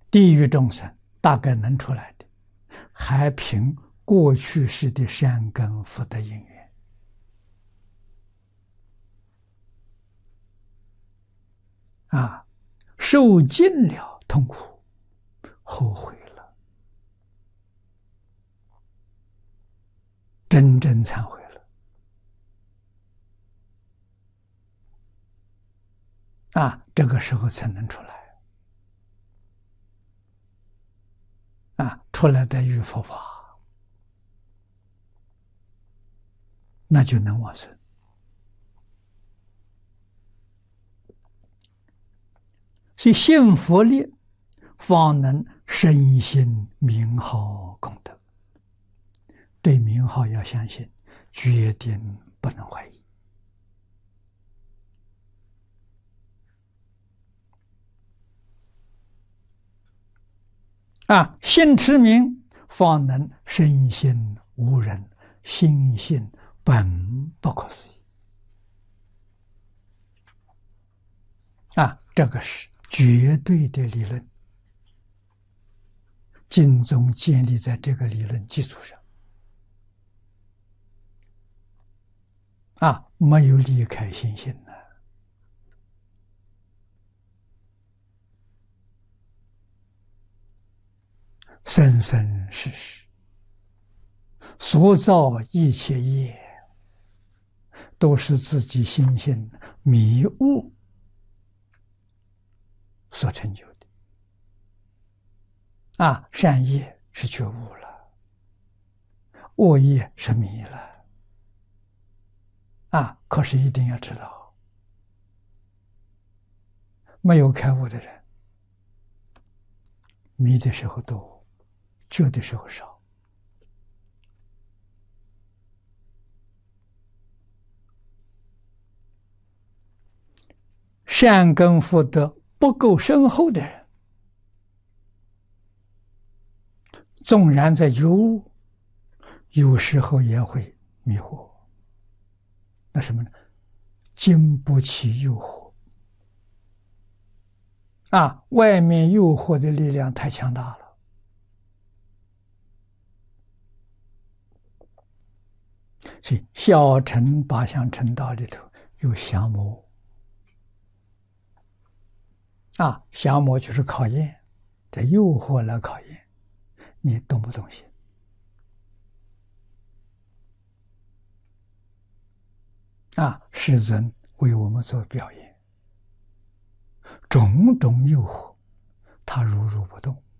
地狱众生大概能出来的，还凭过去世的善根福德因缘。受尽了痛苦，后悔了，真正忏悔了，这个时候才能出来。出来的遇佛法，那就能往生。所以信佛力，方能深信名号功德。对名号要相信，决定不能怀疑。信持名，方能深信无人，心性本不可思议。这个是绝对的理论，经宗建立在这个理论基础上，没有离开心性的。生生世世所造一切业，都是自己心性迷悟所成就的。善业是觉悟了，恶业是迷了。可是一定要知道，没有开悟的人，迷的时候多，觉的时候少。善根福德不够深厚的人，纵然在觉悟，有时候也会迷惑。那什么呢？经不起诱惑。外面诱惑的力量太强大了。所以小乘八相乘道里头有降魔。降魔就是考验，这诱惑来考验你动不动心。世尊为我们做表演，种种诱惑他如如不动。